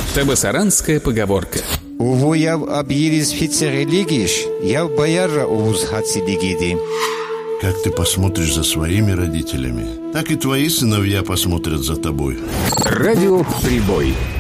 Табасаранская поговорка. Увояв объелись фицерелигиш, я в бояра уз хацилигиди. Как ты посмотришь за своими родителями, так и твои сыновья посмотрят за тобой. Радио «Прибой».